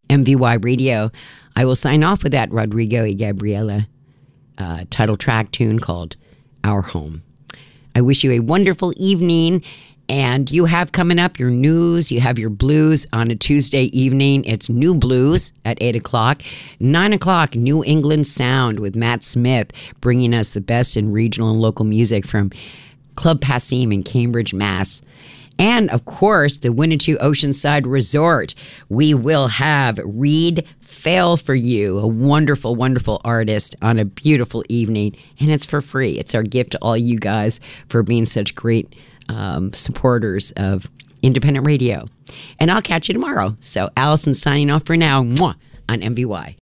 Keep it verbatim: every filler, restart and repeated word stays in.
M V Y Radio. I will sign off with that Rodrigo y Gabriela uh, title track tune called Our Home. I wish you a wonderful evening. And you have coming up your news, you have your blues on a Tuesday evening. It's New Blues at eight o'clock. nine o'clock, New England Sound with Matt Smith, bringing us the best in regional and local music from Club Passim in Cambridge, Mass. And, of course, the Winnetou Oceanside Resort. We will have Reed Fail for you, a wonderful, wonderful artist on a beautiful evening. And it's for free. It's our gift to all you guys for being such great Um, supporters of independent radio. And I'll catch you tomorrow. So Allison signing off for now. Mwah, on M V Y.